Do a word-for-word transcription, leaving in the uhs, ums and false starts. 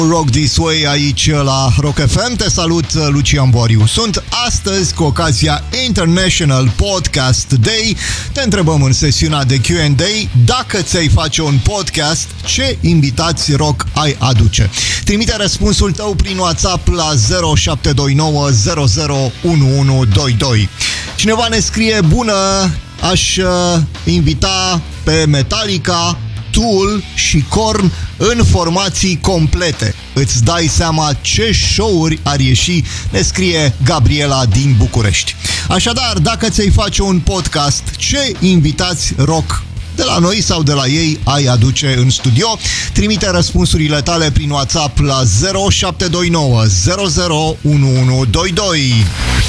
Rock This Way aici la Rock F M. Te salut, Lucian Boriu. Sunt astăzi cu ocazia International Podcast Day. Te întrebăm în sesiunea de Q and A dacă ți-ai face un podcast, ce invitați rock ai aduce. Trimite răspunsul tău prin WhatsApp la zero șapte doi nouă zero zero unu unu doi doi. Cineva ne scrie: bună, aș uh, invita pe Metallica, Tool și Korn în formații complete. Îți dai seama ce show-uri ar ieși, ne scrie Gabriela din București. Așadar, dacă ți-ai face un podcast, ce invitați rock de la noi sau de la ei ai aduce în studio? Trimite răspunsurile tale prin WhatsApp la zero șapte doi nouă zero zero unu unu doi doi.